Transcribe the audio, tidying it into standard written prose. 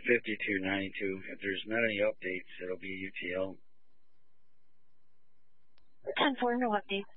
5292. If there's not any updates, it'll be UTL. 10-4, no updates.